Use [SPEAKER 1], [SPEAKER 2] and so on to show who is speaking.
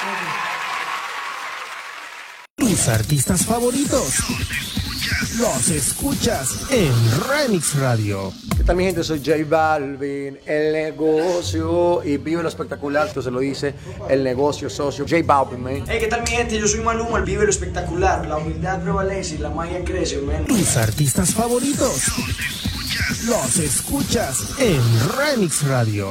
[SPEAKER 1] Tus artistas favoritos los escuchas en Remix Radio.
[SPEAKER 2] ¿Qué tal, mi gente? Soy J Balvin, el negocio, y vive lo espectacular. Esto se lo dice el negocio socio J Balvin, man.
[SPEAKER 3] Hey, ¿qué tal, mi gente? Yo soy Maluma, el vive lo espectacular. La humildad prevalece y la magia crece, man.
[SPEAKER 1] Tus artistas favoritos los escuchas en Remix Radio.